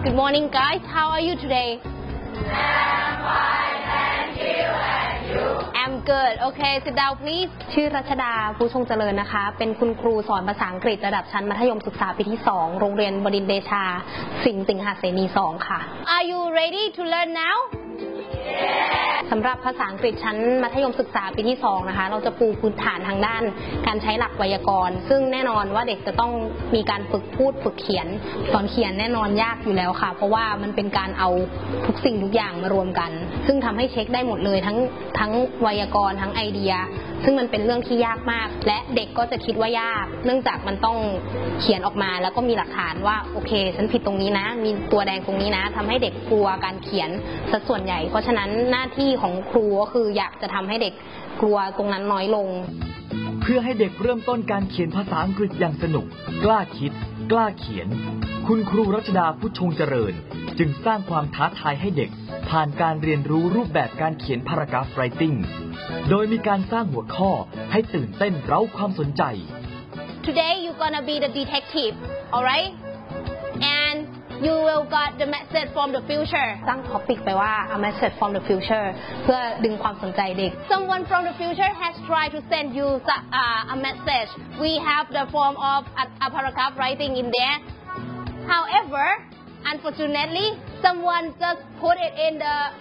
Good morning, guys. How are you today? I'm fine, thank you. And you? I'm good. Okay, sit down, please. ชื่อรัชดาผู้ชงเจริญนะคะเป็นคุณครูสอนภาษาอังกฤษระดับชั้นมัธยมศึกษาปีที่2โรงเรียนบดินทร์เดชาสิงหเสนี2ค่ะ Are you ready to learn now? สำหรับภาษาอังกฤษชั้นมัธยมศึกษาปีที่2นะคะเราจะปูพื้นฐานทางด้านการใช้หลักไวยากรณ์ซึ่งแน่นอนว่าเด็กจะต้องมีการฝึกพูดฝึกเขียนสอนเขียนแน่นอนยากอยู่แล้วค่ะเพราะว่ามันเป็นการเอาทุกสิ่งทุกอย่างมารวมกันซึ่งทำให้เช็คได้หมดเลยทั้งไวยากรณ์ทั้งไอเดียซึ่งมันเป็นเรื่องที่ยากมากและเด็กก็จะคิดว่ายากเนื่องจากมันต้องเขียนออกมาแล้วก็มีหลักฐานว่าโอเคฉันผิดตรงนี้นะมีตัวแดงตรงนี้นะทำให้เด็กกลัวการเขียนสัดส่วนใหญ่เพราะฉะนั้นหน้าที่ของครูก็คืออยากจะทำให้เด็กกลัวตรงนั้นน้อยลงเพื่อให้เด็กเริ่มต้นการเขียนภาษาอังกฤษอย่างสนุกกล้าคิดกล้าเขียนคุณครูรัชดาพุทธชงเจริญจึงสร้างความท้าทายให้เด็กผ่านการเรียนรู้รูปแบบการเขียน Paragraph Writing โดยมีการสร้างหัวข้อให้ตื่นเต้นเร้าความสนใจ Today you're gonna be the detective, alright? And you will got the message from the future ตั้ง topic ไปว่า a message from the future เพื่อดึงความสนใจเด็ก Someone from the future has tried to send you a message. We have the form of a paragraph writing in there. However, unfortunately, someone just put it in the